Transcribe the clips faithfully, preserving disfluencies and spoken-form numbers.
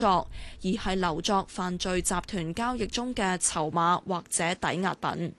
作，而係流作犯罪集團交易中嘅籌碼或者抵押品。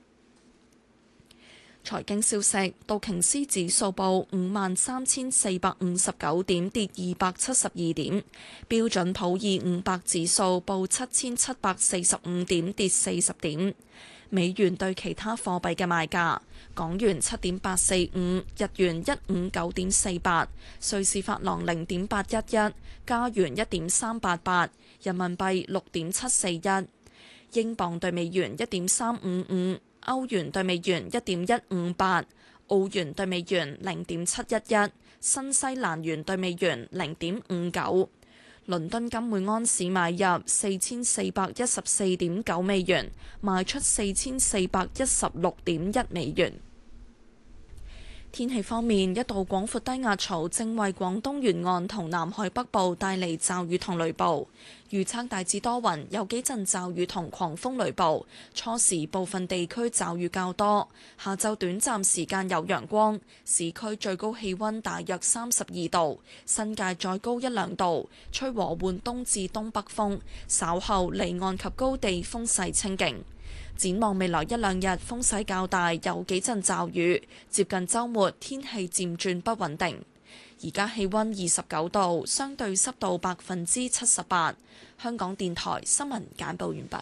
財經消息，道瓊斯指數報五萬三千四百五十九點，跌二百七十二點；標準普爾五百指數報七千七百四十五點，跌四十點。美元對其他貨幣嘅賣價：港元七點八四五，日元一五九點四八，瑞士法郎零點八一一，加元一點三八八，人民幣六點七四一，英鎊對美元一點三五五。歐元對美元一點一五八，澳元對美元零點七一一，新西蘭元對美元零點五九。倫敦金每安士買入四千四百一十四點九美元，賣出四千四百一十六點一美元。天氣方面，一道廣闊低壓槽正為廣東沿岸同南海北部帶嚟驟雨同雷暴。預測大致多雲，有幾陣驟雨同狂風雷暴。初時部分地區驟雨較多，下晝短暫時間有陽光。市區最高氣溫大約三十二度，新界再高一兩度。吹和緩東至東北風，稍後離岸及高地風勢清勁。展望未來一兩日風勢較大，有幾陣驟雨。接近週末天氣漸轉不穩定。而家氣溫二十九度，相對濕度百分之七十八。香港電台新聞簡報完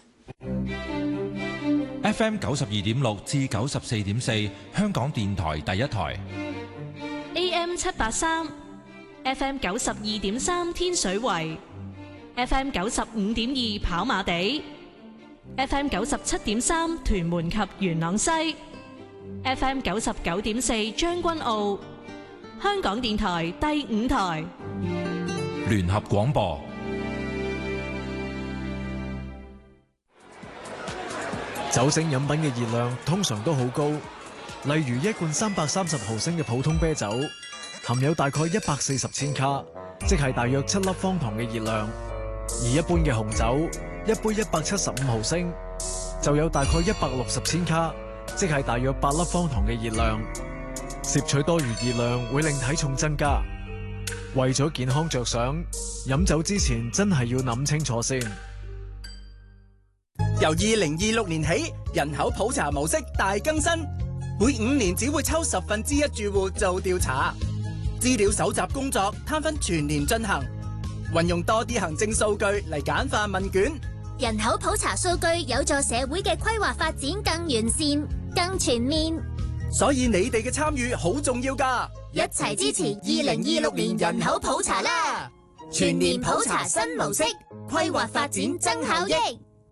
畢。F M 九十二點六至九十四點四，香港電台第一台。 A M 七八三，F M 九十二點三天水圍，F M 九十五點二跑馬地。F M 九十七點三屯門及元朗西 ，F M 九十九點四將軍澳，香港電台第五台聯合廣播。 酒精飲品嘅熱量通常都好高，例如一罐三百三十毫升嘅普通啤酒，含有大概一百四十千卡，即係大約七粒方糖嘅熱量，而一般嘅紅酒。一杯一百七十五毫升就有大概一百六十千卡，即係大約八粒方糖嘅熱量。攝取多餘熱量會令體重增加。為咗健康着想，飲酒之前真係要諗清楚先。 由二零二六年起，人口普查模式大更新，每五年只會抽十分之一住戶做調查，資料搜集工作攤分全年進行，運用多啲行政數據嚟簡化問卷。 人口普查數據有助社會嘅規劃發展更完善、更全面。 所以你哋嘅參與好重要㗎， 一齊支持二零二六年人口普查啦！全年普查新模式，規劃發展增效益。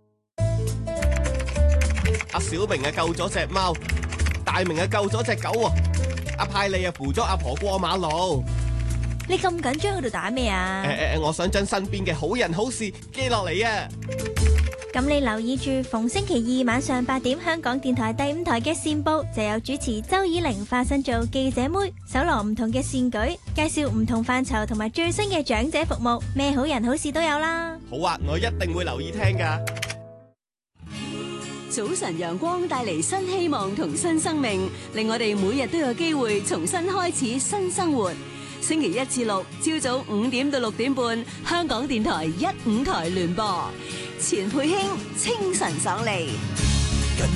阿小明啊救咗隻貓，大明啊救咗隻狗喎，阿派利啊扶咗阿婆過馬路。 你咁緊張喺度打咩啊？ 誒誒，我想將身邊嘅好人好事記落嚟啊！ 咁你留意住，逢星期二晚上八點，香港電台第五台嘅線報就有主持周以玲化身做記者妹，搜羅唔同嘅善舉，介紹唔同範疇同埋最新嘅長者服務，咩好人好事都有啦。 好啊，我一定會留意聽噶。 早晨陽光帶嚟新希望同新生命，令我哋每日都有機會重新開始新生活。星期一至六朝早五點到六點半，香港電台一五台聯播，錢佩卿清晨爽利。